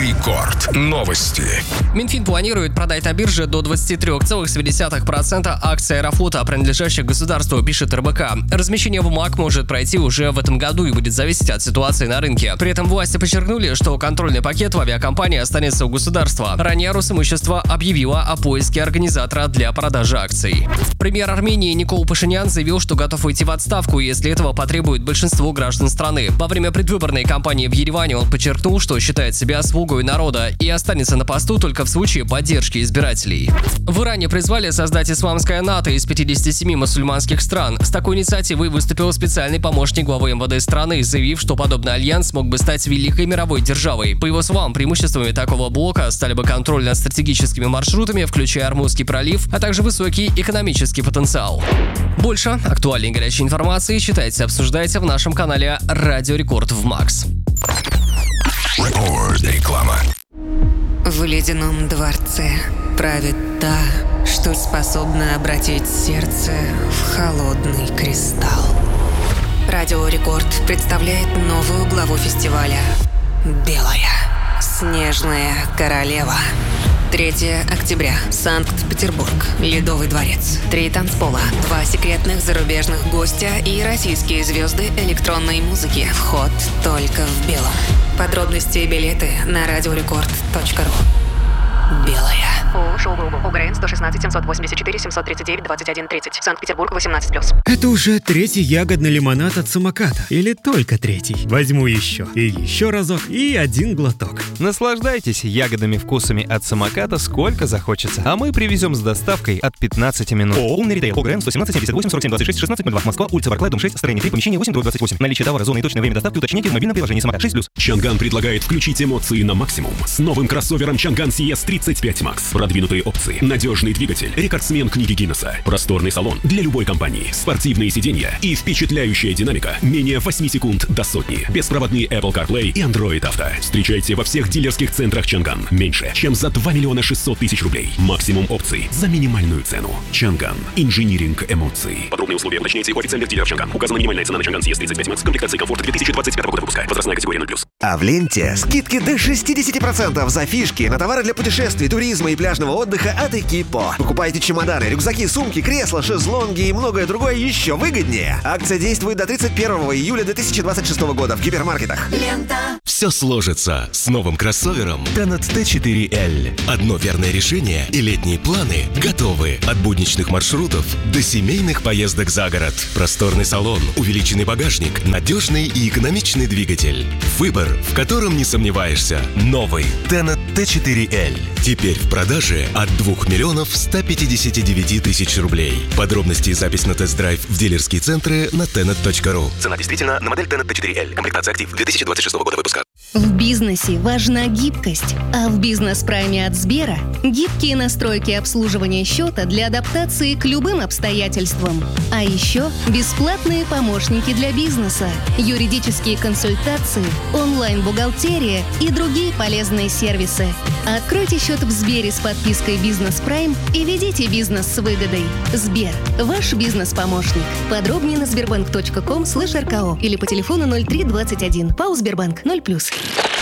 Рекорд. Новости. Минфин планирует продать на бирже до 23,7% акций Аэрофлота, принадлежащих государству, пишет РБК. Размещение бумаг может пройти уже в этом году и будет зависеть от ситуации на рынке. При этом власти подчеркнули, что контрольный пакет в авиакомпании останется у государства. Ранее Росимущество объявило о поиске организатора для продажи акций. Премьер Армении Никол Пашинян заявил, что готов уйти в отставку, если этого потребует большинство граждан страны. Во время предвыборной кампании в Ереване он подчеркнул, что считает себя слугой народа и останется на посту только в случае поддержки избирателей. В Иране призвали создать исламское НАТО из 57 мусульманских стран. С такой инициативой выступил специальный помощник главы МВД страны, заявив, что подобный альянс мог бы стать великой мировой державой. По его словам, преимуществами такого блока стали бы контроль над стратегическими маршрутами, включая Ормузский пролив, а также высокий экономический потенциал. Больше актуальной и горячей информации читайте и обсуждайте в нашем канале Радио Рекорд в Макс. Реклама. В ледяном дворце правит та, что способна обратить сердце в холодный кристалл. Радио Рекорд представляет новую главу фестиваля «Белая снежная королева». 3 октября. Санкт-Петербург. Ледовый дворец. 3 танцпола. 2 секретных зарубежных гостя и российские звезды электронной музыки. Вход только в белом. Подробности и билеты на radiorecord.ru. Белая. УГРН 116 784 739 2130. Санкт-Петербург 18+. Это уже 3-й ягодный лимонад от самоката. Или только 3-й. Возьму еще. И еще разок. И 1 глоток. Наслаждайтесь ягодными вкусами от самоката сколько захочется. А мы привезем с доставкой от 15 минут. Умный ритейл. УГРН 117 78 47 26 16 02. Москва, улица Барклай, дом 6, строение 3, помещение 8, 28. Наличие товара, зоны и точное время доставки уточните в мобильном приложении «Самокат» 6+. Чанган предлагает включить эмоции на максимум. С новым кроссовером Чанган CS35 Max. Продвинутые опции, надежный двигатель, рекордсмен книги Гиннесса, просторный салон для любой компании, спортивные сиденья и впечатляющая динамика менее 8 секунд до сотни. Беспроводные Apple CarPlay и Android Auto. Встречайте во всех дилерских центрах Чанган. Меньше, чем за 2 600 000 рублей. Максимум опций за минимальную цену. Чанган. Инжиниринг эмоций. Подробные условия уточняйте у официальных дилеров Чанган. Указана минимальная цена на Чанган CS35 Max. Комплектация комфорта 2025 года выпуска. Возрастная категория 0+. А в ленте скидки до 60% за фишки на товары для путешествий, туризма и пляжного отдыха от Экипо. Покупайте чемоданы, рюкзаки, сумки, кресла, шезлонги и многое другое еще выгоднее. Акция действует до 31 июля 2026 года в гипермаркетах. Лента. Все сложится с новым кроссовером Tenet T4L. Одно верное решение и летние планы готовы. От будничных маршрутов до семейных поездок за город. Просторный салон, увеличенный багажник, надежный и экономичный двигатель. Выбор, в котором не сомневаешься. Новый Tenet T4L. Теперь в продаже от 2 159 000 рублей. Подробности и запись на тест-драйв в дилерские центры на tenet.ru. Цена действительно на модель Tenet T4L. Комплектация актив 2026 года выпуска. В бизнесе важна гибкость, а в бизнес-прайме от Сбера гибкие настройки обслуживания счета для адаптации к любым обстоятельствам. А еще бесплатные помощники для бизнеса, юридические консультации, онлайн-бухгалтерия и другие полезные сервисы. Откройте счет в Сбере с подпиской «Бизнес Прайм» и ведите бизнес с выгодой. Сбер – ваш бизнес-помощник. Подробнее на sberbank.com/rko или по телефону 0321. ПАО «Сбербанк» 0+.